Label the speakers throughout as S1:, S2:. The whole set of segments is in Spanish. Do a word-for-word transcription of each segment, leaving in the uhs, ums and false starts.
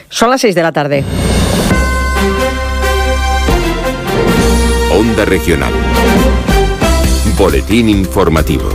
S1: Son las seis de la tarde.
S2: Onda Regional. Boletín informativo.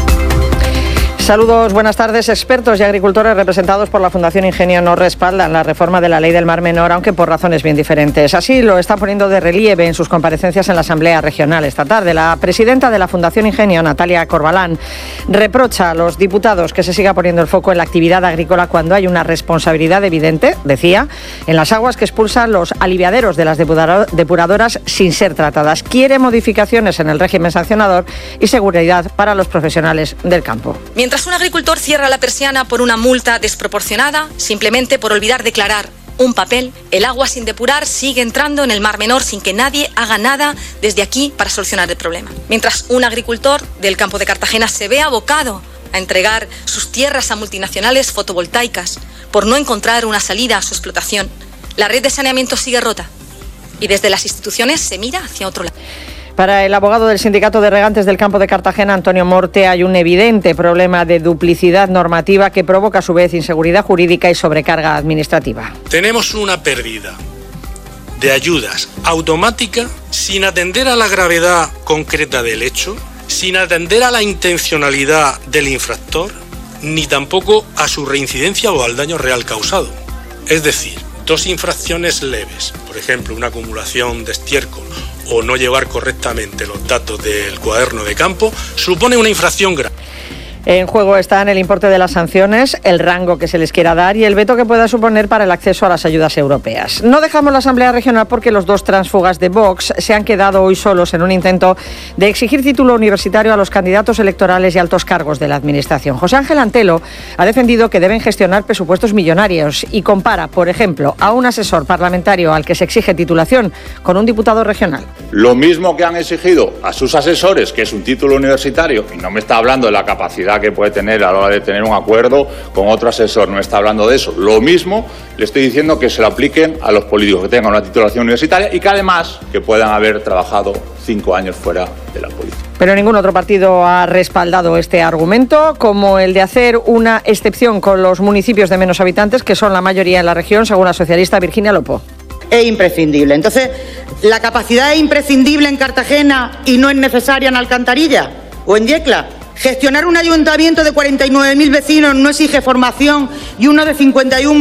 S1: Saludos, buenas tardes. Expertos y agricultores representados por la Fundación Ingenio no respaldan la reforma de la Ley del Mar Menor, aunque por razones bien diferentes. Así lo está poniendo de relieve en sus comparecencias en la Asamblea Regional esta tarde. La presidenta de la Fundación Ingenio, Natalia Corbalán, reprocha a los diputados que se siga poniendo el foco en la actividad agrícola cuando hay una responsabilidad evidente, decía, en las aguas que expulsan los aliviaderos de las depuradoras sin ser tratadas. Quiere modificaciones en el régimen sancionador y seguridad para los profesionales del campo.
S3: Mientras un agricultor cierra la persiana por una multa desproporcionada, simplemente por olvidar declarar un papel, el agua sin depurar sigue entrando en el Mar Menor sin que nadie haga nada desde aquí para solucionar el problema. Mientras un agricultor del campo de Cartagena se ve abocado a entregar sus tierras a multinacionales fotovoltaicas por no encontrar una salida a su explotación, la red de saneamiento sigue rota y desde las instituciones se mira hacia otro lado.
S1: Para el abogado del Sindicato de Regantes del Campo de Cartagena, Antonio Morte, hay un evidente problema de duplicidad normativa que provoca a su vez inseguridad jurídica y sobrecarga administrativa.
S4: Tenemos una pérdida de ayudas automática sin atender a la gravedad concreta del hecho, sin atender a la intencionalidad del infractor, ni tampoco a su reincidencia o al daño real causado. Es decir, dos infracciones leves, por ejemplo, una acumulación de estiércol o no llevar correctamente los datos del cuaderno de campo, supone una infracción grave.
S1: En juego están el importe de las sanciones, el rango que se les quiera dar y el veto que pueda suponer para el acceso a las ayudas europeas. No dejamos la Asamblea Regional porque los dos tránsfugas de Vox se han quedado hoy solos en un intento de exigir título universitario a los candidatos electorales y altos cargos de la Administración. José Ángel Antelo ha defendido que deben gestionar presupuestos millonarios y compara, por ejemplo, a un asesor parlamentario al que se exige titulación con un diputado regional.
S5: Lo mismo que han exigido a sus asesores, que es un título universitario, y no me está hablando de la capacidad que puede tener a la hora de tener un acuerdo con otro asesor, no está hablando de eso. Lo mismo le estoy diciendo que se lo apliquen a los políticos que tengan una titulación universitaria y que además que puedan haber trabajado cinco años fuera de la política.
S1: Pero ningún otro partido ha respaldado este argumento, como el de hacer una excepción con los municipios de menos habitantes, que son la mayoría en la región, según la socialista Virginia Lopo.
S6: Es imprescindible. Entonces, ¿la capacidad es imprescindible en Cartagena y no es necesaria en Alcantarilla o en Yecla? Gestionar un ayuntamiento de cuarenta y nueve mil vecinos no exige formación y uno de cincuenta y un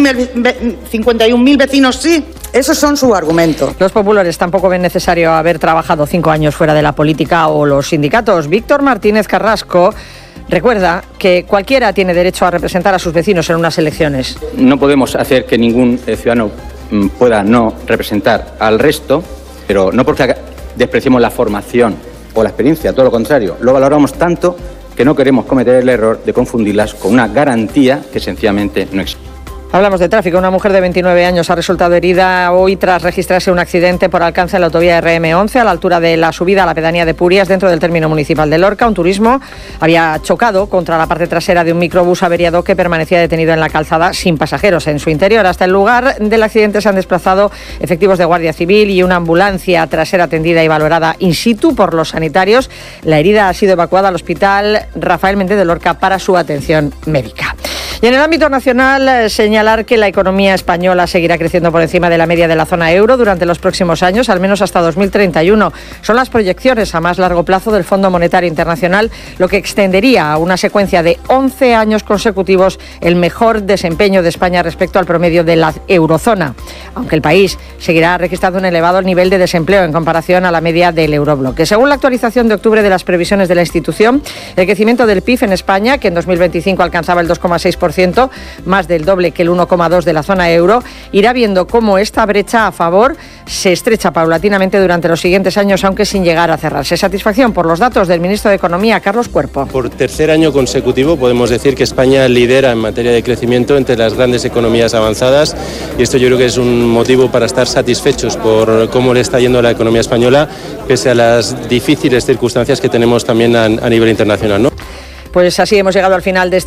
S6: mil vecinos sí. Esos son sus argumentos.
S1: Los populares tampoco ven necesario haber trabajado cinco años fuera de la política o los sindicatos. Víctor Martínez Carrasco recuerda que cualquiera tiene derecho a representar a sus vecinos en unas elecciones.
S7: No podemos hacer que ningún ciudadano pueda no representar al resto, pero no porque despreciemos la formación o la experiencia, todo lo contrario, lo valoramos tanto que no queremos cometer el error de confundirlas con una garantía que sencillamente no existe.
S1: Hablamos de tráfico. Una mujer de veintinueve años ha resultado herida hoy tras registrarse un accidente por alcance en la autovía R M once a la altura de la subida a la pedanía de Purias dentro del término municipal de Lorca. Un turismo había chocado contra la parte trasera de un microbús averiado que permanecía detenido en la calzada sin pasajeros en su interior. Hasta el lugar del accidente se han desplazado efectivos de Guardia Civil y una ambulancia tras ser atendida y valorada in situ por los sanitarios. La herida ha sido evacuada al hospital Rafael Méndez de Lorca para su atención médica. Y en el ámbito nacional, señalar que la economía española seguirá creciendo por encima de la media de la zona euro durante los próximos años, al menos hasta dos mil treinta y uno. Son las proyecciones a más largo plazo del Fondo Monetario Internacional, lo que extendería a una secuencia de once años consecutivos el mejor desempeño de España respecto al promedio de la eurozona, aunque el país seguirá registrando un elevado nivel de desempleo en comparación a la media del eurobloque. Según la actualización de octubre de las previsiones de la institución, el crecimiento del P I B en España, que en dos mil veinticinco alcanzaba el dos coma seis por ciento, más del doble que el uno coma dos por ciento de la zona euro, irá viendo cómo esta brecha a favor se estrecha paulatinamente durante los siguientes años, aunque sin llegar a cerrarse. Satisfacción por los datos del ministro de Economía, Carlos Cuerpo.
S8: Por tercer año consecutivo podemos decir que España lidera en materia de crecimiento entre las grandes economías avanzadas, y esto yo creo que es un motivo para estar satisfechos por cómo le está yendo a la economía española, pese a las difíciles circunstancias que tenemos también a, a nivel internacional, ¿no?
S1: Pues así hemos llegado al final de este